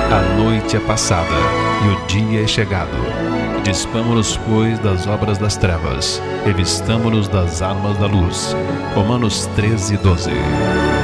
A noite é passada e o dia é chegado. Despamo-nos, pois, das obras das trevas, revistamo-nos das armas da luz. Romanos 13:12.